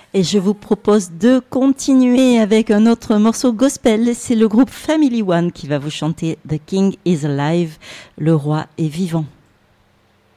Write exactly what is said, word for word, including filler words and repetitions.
Et je vous propose de continuer avec un autre morceau gospel. C'est le groupe Family One qui va vous chanter The King is Alive, le roi est vivant.